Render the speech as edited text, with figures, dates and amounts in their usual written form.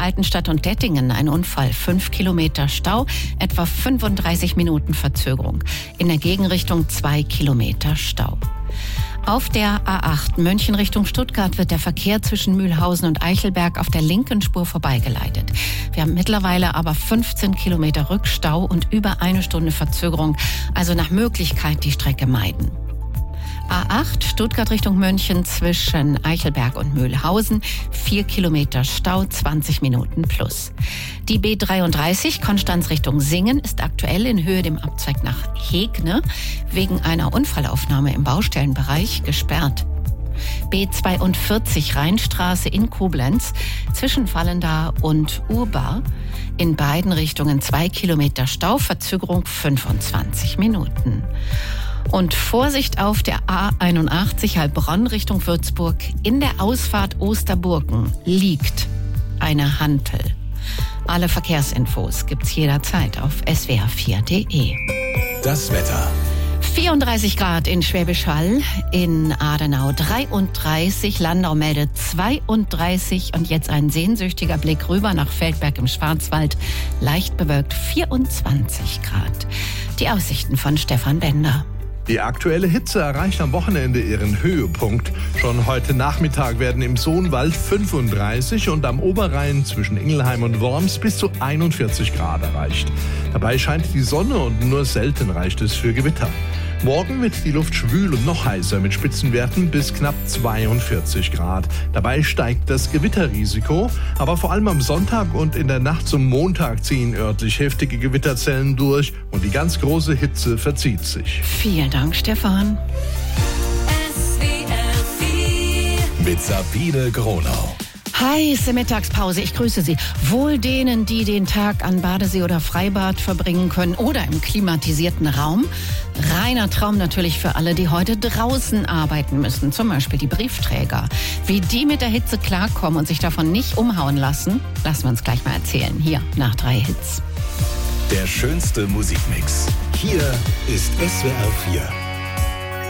Altenstadt und Dettingen ein Unfall. 5 Kilometer Stau, etwa 35 Minuten Verzögerung. In der Gegenrichtung 2 Kilometer Stau. Auf der A8 München Richtung Stuttgart wird der Verkehr zwischen Mühlhausen und Eichelberg auf der linken Spur vorbeigeleitet. Wir haben mittlerweile aber 15 Kilometer Rückstau und über 1 Stunde Verzögerung, also nach Möglichkeit die Strecke meiden. A8 Stuttgart Richtung München zwischen Eichelberg und Mühlhausen, 4 Kilometer Stau, 20 Minuten plus. Die B33 Konstanz Richtung Singen ist aktuell in Höhe dem Abzweig nach Hegne wegen einer Unfallaufnahme im Baustellenbereich gesperrt. B42 Rheinstraße in Koblenz zwischen Vallendar und Urbar. In beiden Richtungen 2 Kilometer Stau, Verzögerung 25 Minuten. Und Vorsicht auf der A81 Heilbronn Richtung Würzburg. In der Ausfahrt Osterburgen liegt eine Hantel. Alle Verkehrsinfos gibt's jederzeit auf swr4.de. Das Wetter. 34 Grad in Schwäbisch Hall, in Adenau 33, Landau meldet 32 und jetzt ein sehnsüchtiger Blick rüber nach Feldberg im Schwarzwald, leicht bewölkt 24 Grad. Die Aussichten von Stefan Bender. Die aktuelle Hitze erreicht am Wochenende ihren Höhepunkt. Schon heute Nachmittag werden im Sohnwald 35 und am Oberrhein zwischen Ingelheim und Worms bis zu 41 Grad erreicht. Dabei scheint die Sonne und nur selten reicht es für Gewitter. Morgen wird die Luft schwül und noch heißer mit Spitzenwerten bis knapp 42 Grad. Dabei steigt das Gewitterrisiko, aber vor allem am Sonntag und in der Nacht zum Montag ziehen örtlich heftige Gewitterzellen durch und die ganz große Hitze verzieht sich. Vielen Dank, Stefan. Mit Sabine Gronau. Heiße Mittagspause, ich grüße Sie. Wohl denen, die den Tag an Badesee oder Freibad verbringen können oder im klimatisierten Raum. Reiner Traum natürlich für alle, die heute draußen arbeiten müssen, zum Beispiel die Briefträger. Wie die mit der Hitze klarkommen und sich davon nicht umhauen lassen wir uns gleich mal erzählen. Hier nach 3 Hits. Der schönste Musikmix. Hier ist SWR 4.